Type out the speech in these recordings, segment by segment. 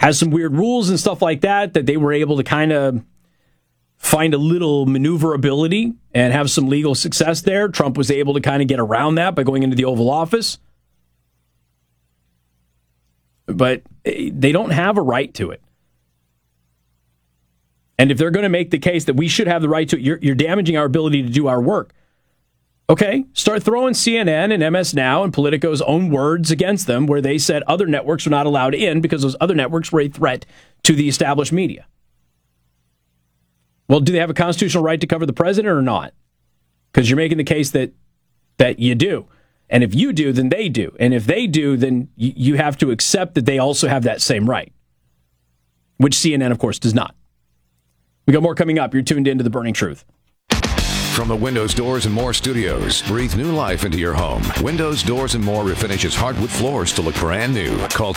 has some weird rules and stuff like that they were able to kind of find a little maneuverability and have some legal success there. Trump was able to kind of get around that by going into the Oval Office. But they don't have a right to it. And if they're going to make the case that we should have the right to it, you're damaging our ability to do our work. Okay, start throwing CNN and MS Now and Politico's own words against them where they said other networks were not allowed in because those other networks were a threat to the established media. Well, do they have a constitutional right to cover the president or not? Because you're making the case that you do. And if you do, then they do. And if they do, then you have to accept that they also have that same right, which CNN, of course, does not. We got more coming up. You're tuned into The Burning Truth. From the Windows, Doors, and More studios, breathe new life into your home. Windows, Doors, and More refinishes hardwood floors to look brand new. Call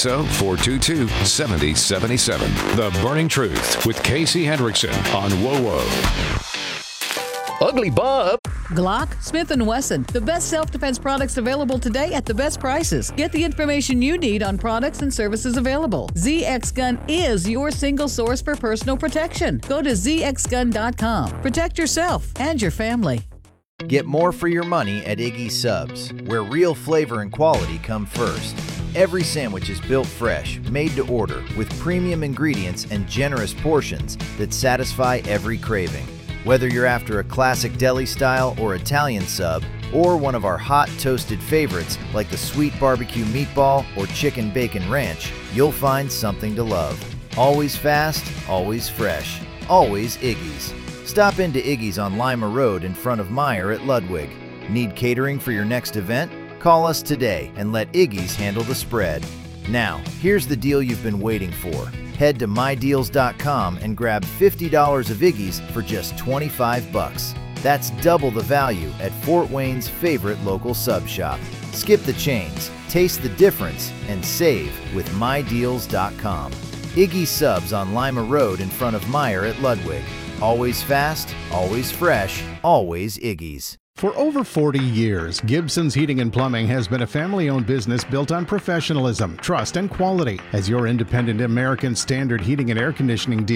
260-422-7077. The Burning Truth with Casey Hendrickson on WOWO. Ugly Bob. Glock, Smith & Wesson, the best self-defense products available today at the best prices. Get the information you need on products and services available. ZX Gun is your single source for personal protection. Go to zxgun.com. Protect yourself and your family. Get more for your money at Iggy's Subs, where real flavor and quality come first. Every sandwich is built fresh, made to order, with premium ingredients and generous portions that satisfy every craving. Whether you're after a classic deli style or Italian sub, or one of our hot toasted favorites like the sweet barbecue meatball or chicken bacon ranch, you'll find something to love. Always fast, always fresh, always Iggy's. Stop into Iggy's on Lima Road in front of Meijer at Ludwig. Need catering for your next event? Call us today and let Iggy's handle the spread. Now, here's the deal you've been waiting for. Head to mydeals.com and grab $50 of Iggy's for just $25. That's double the value at Fort Wayne's favorite local sub shop. Skip the chains, taste the difference, and save with mydeals.com. Iggy's Subs on Lima Road in front of Meijer at Ludwig. Always fast, always fresh, always Iggy's. For over 40 years, Gibson's Heating and Plumbing has been a family-owned business built on professionalism, trust, and quality. As your independent American Standard heating and air conditioning dealer,